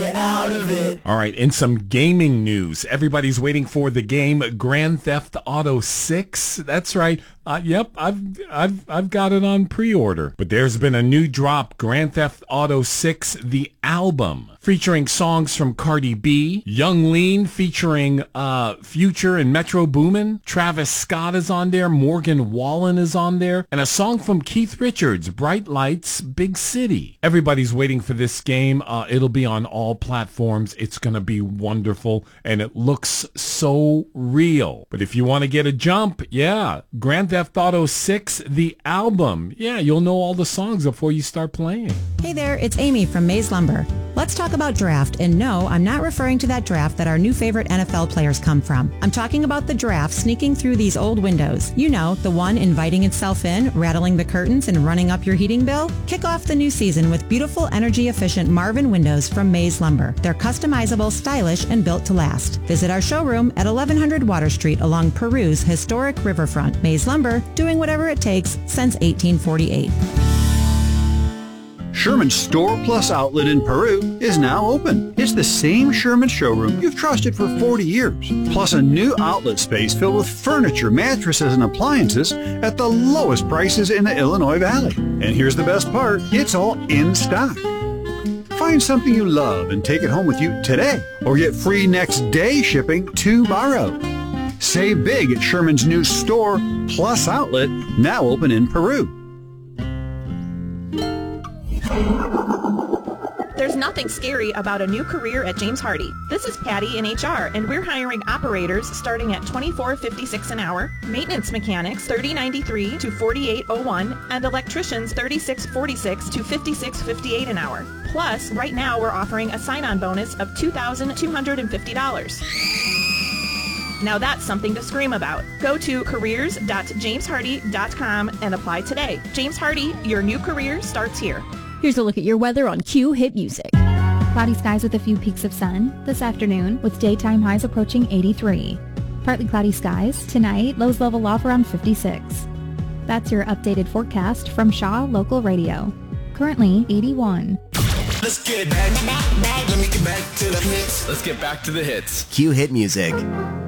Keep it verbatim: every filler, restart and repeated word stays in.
get out of it. All right, in some gaming news, everybody's waiting for the game Grand Theft Auto six. That's right. Uh, yep, I've I've I've got it on pre-order. But there's been a new drop, Grand Theft Auto six, the album, featuring songs from Cardi B, Young Lean featuring uh, Future and Metro Boomin. Travis Scott is on there, Morgan Wallen is on there, and a song from Keith Richards, Bright Lights, Big City. Everybody's waiting for this game. Uh, it'll be on all platforms. It's going to be wonderful, and it looks so real. But if you want to get a jump, yeah, Grand Theft Auto six, the album. Yeah, you'll know all the songs before you start playing. Hey there, it's Amy from Maze Lumber. Let's talk about draft, and no, I'm not referring to that draft that our new favorite N F L players come from. I'm talking about the draft sneaking through these old windows. You know, the one inviting itself in, rattling the curtains, and running up your heating bill? Kick off the new season with beautiful, energy-efficient Marvin windows from Maze Lumber. They're customizable, stylish, and built to last. Visit our showroom at eleven hundred Water Street along Peru's historic riverfront. Maze Lumber, doing whatever it takes since eighteen forty-eight. Sherman's Store Plus outlet in Peru is now open. It's the same Sherman showroom you've trusted for forty years, plus a new outlet space filled with furniture, mattresses, and appliances at the lowest prices in the Illinois Valley. And here's the best part, it's all in stock. Find something you love and take it home with you today, or get free next day shipping tomorrow. Save big at Sherman's new Store Plus outlet, now open in Peru. There's nothing scary about a new career at James Hardie. This is Patty in H R, and we're hiring operators starting at twenty-four fifty-six an hour, maintenance mechanics thirty ninety-three to forty-eight oh one, and electricians thirty-six forty-six to fifty-six fifty-eight an hour. Plus, right now we're offering a sign-on bonus of two thousand two hundred fifty dollars. Now that's something to scream about. Go to careers dot james hardie dot com and apply today. James Hardie, your new career starts here. Here's a look at your weather on Q Hit Music. Cloudy skies with a few peaks of sun this afternoon, with daytime highs approaching eighty-three. Partly cloudy skies tonight, lows level off around fifty-six. That's your updated forecast from Shaw Local Radio. Currently eighty-one. Let's get back, back, back. Let me get back to the hits. Let's get back to the hits. Q Hit Music.